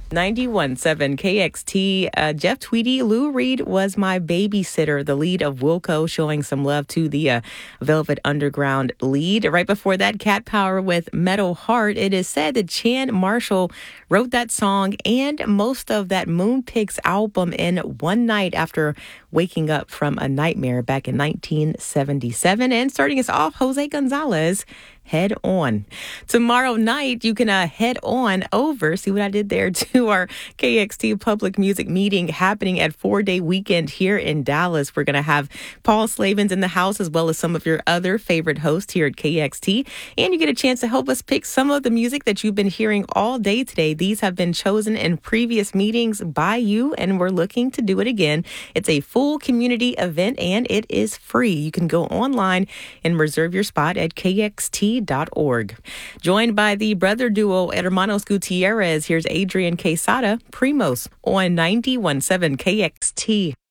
91.7 KXT. Jeff Tweedy, Lou Reed was my babysitter, the lead of Wilco, showing some love to the Velvet Underground lead. Right before that, Cat Power with Metal Heart. It is said that Chan Marshall wrote that song and most of that Moonpix album in one night after waking up from a nightmare back in 1977. And starting us off, Jose Gonzalez, Head On. Tomorrow night, you can head on over, see what I did there, to our KXT Public Music meeting happening at 4-Day Weekend here in Dallas. We're going to have Paul Slavens in the house, as well as some of your other favorite hosts here at KXT. And you get a chance to help us pick some of the music that you've been hearing all day today. These have been chosen in previous meetings by you, and we're looking to do it again. It's a full community event, and it is free. You can go online and reserve your spot at KXT.org. Joined by the brother duo Hermanos Gutierrez, here's Adrian Quesada, Primos on 91.7 KXT.